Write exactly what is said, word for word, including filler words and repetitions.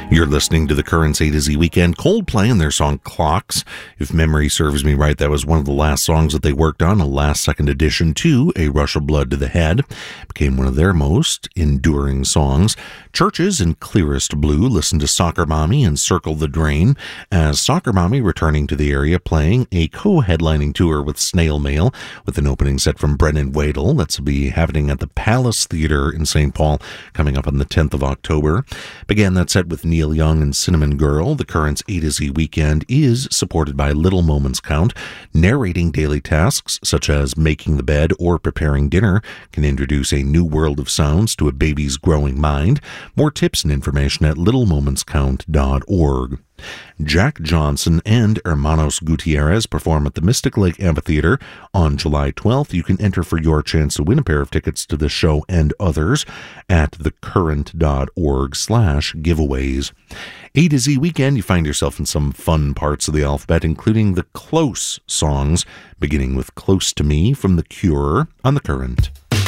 You're listening to the Currents A to Z Weekend. Coldplay and their song Clocks. If memory serves me right, that was one of the last songs that they worked on, a last-second addition to A Rush of Blood to the Head. Became one of their most enduring songs. Churches in Clearest Blue listen to Soccer Mommy and Circle the Drain, as Soccer Mommy returning to the area playing a co-headlining tour with Snail Mail, with an opening set from Brennan Wadle. That's to be happening at the Palace Theatre in Saint Paul, coming up on the tenth of October. Began that set with Neil Young and Cinnamon Girl. The Currents A to Z Weekend is supported by Little Moments Count. Narrating daily tasks such as making the bed or preparing dinner can introduce a new world of sounds to a baby's growing mind. More tips and information at little moments count dot org. Jack Johnson and Hermanos Gutierrez perform at the Mystic Lake Amphitheater on July twelfth. You can enter for your chance to win a pair of tickets to the show and others at thecurrent.org slash giveaways. A to Z Weekend, you find yourself in some fun parts of the alphabet, including the Close songs, beginning with Close to Me from The Cure on The Current.